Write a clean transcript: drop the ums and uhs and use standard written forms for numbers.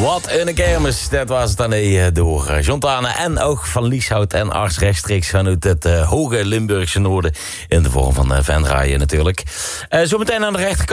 Wat een kermis, dat was het dan door Jontana en Oog van Lieshout en Ars rechtstreeks vanuit het hoge Limburgse noorden in de vorm van fandraaien natuurlijk. Zometeen aan de rechterkant